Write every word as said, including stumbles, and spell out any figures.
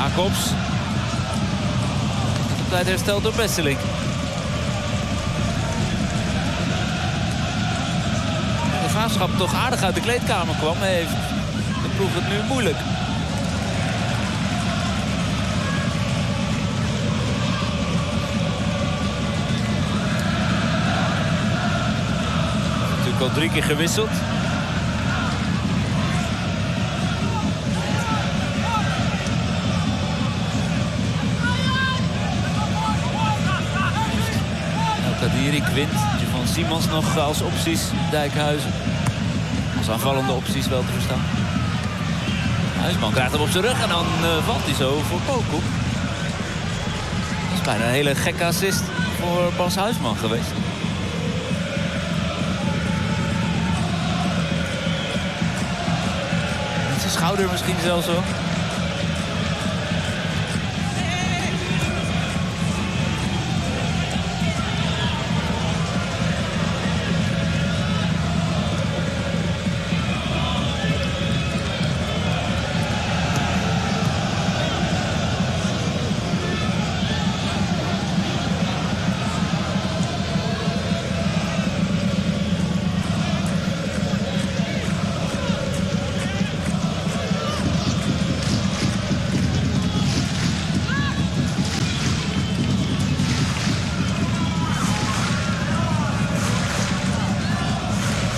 Jacobs. Tijd hersteld door Besseling. De Graafschap toch aardig uit de kleedkamer kwam. Heeft de ploeg het nu moeilijk. Natuurlijk al drie keer gewisseld. Kadiri, Quint, van Simons nog als opties. Dijkhuizen. Als aanvallende opties wel te verstaan. Huisman krijgt hem op zijn rug en dan uh, valt hij zo voor Poku. Dat is bijna een hele gekke assist voor Bas Huisman geweest. Met zijn schouder misschien zelfs zo.